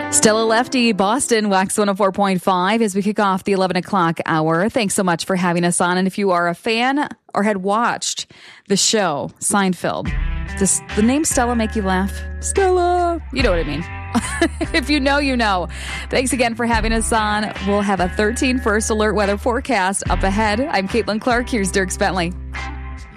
Stella Lefty, Boston, Wax 104.5 as we kick off the 11 o'clock hour. Thanks so much for having us on. And if you are a fan or had watched the show, Seinfeld, does the name Stella make you laugh? Stella! You know what I mean. If you know, you know. Thanks again for having us on. We'll have a 13 first alert weather forecast up ahead. I'm Caitlin Clark. Here's Dirk Bentley.